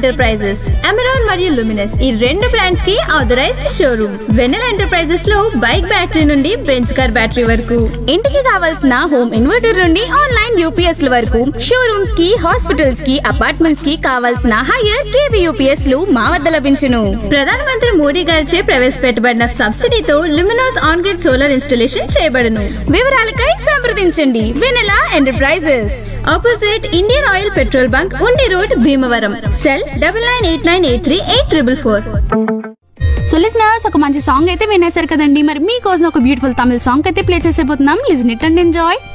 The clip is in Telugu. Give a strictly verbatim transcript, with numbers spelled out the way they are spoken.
ఎంటర్ప్రైజెస్, అమెరాన్ మరియు లుమినస్ ఈ రెండు బ్రాండ్స్ కి ఆథరైజ్డ్ షోరూమ్. వెన్నెల ఎంటర్ప్రైజెస్ లో బైక్ బ్యాటరీ నుండి బెంచ్ కార్ బ్యాటరీ వరకు, ఇంటికి కావాల్సిన హోమ్ ఇన్వర్టర్ నుండి ఆన్లైన్ యూపీఎస్ ల వరకు, షోరూమ్స్ కి, హాస్పిటల్స్ కి, అపార్ట్మెంట్స్ కి కావాల్సిన హైయర్ కేవీ యూపీఎస్ లు మా వద్ద లభించును. ప్రధానమంత్రి మోడీ గారిచే ప్రవేశపెట్టబడిన సబ్సిడీతో Luminous on grid solar installation చేయబడును. వివరాలకై సంప్రదించండి వెన్నెల enterprises, opposite Indian oil petrol bunk, ఉండి road, Bhimavaram. Cell double nine eight nine eight three eight triple four. So listeners, ఒక మంచి సాంగ్ అయితే వినేశారు కదండి. మరి మీకోసం ఒక బ్యూటిఫుల్ తమిళ సాంగ్ అయితే play చేసేపోతున్నాం. Listen it and enjoy.